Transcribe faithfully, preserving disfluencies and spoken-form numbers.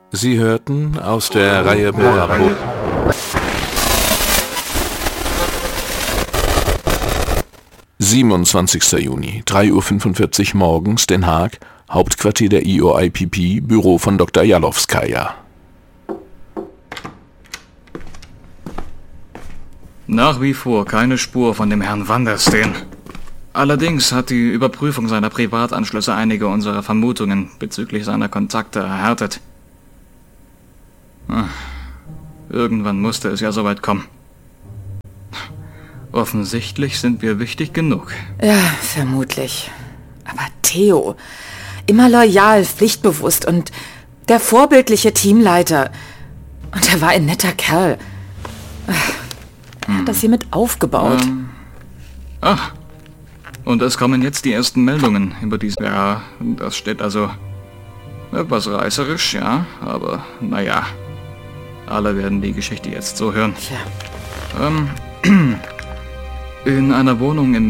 Sie hörten aus der Reihe Bravo. siebenundzwanzigster Juni, drei Uhr fünfundvierzig morgens, Den Haag, Hauptquartier der I O I P P, Büro von Doktor Jalowskaja. Nach wie vor keine Spur von dem Herrn Vandersteen. Allerdings hat die Überprüfung seiner Privatanschlüsse einige unserer Vermutungen bezüglich seiner Kontakte erhärtet. Hm. Irgendwann musste es ja soweit kommen. Offensichtlich sind wir wichtig genug. Ja, vermutlich. Aber Theo, immer loyal, pflichtbewusst und der vorbildliche Teamleiter. Und er war ein netter Kerl. Er hat das hier mit aufgebaut. Ähm, ach, und es kommen jetzt die ersten Meldungen über diese... Ja, das steht also etwas reißerisch, ja, aber naja, alle werden die Geschichte jetzt so hören. Tja. Ähm, in einer Wohnung in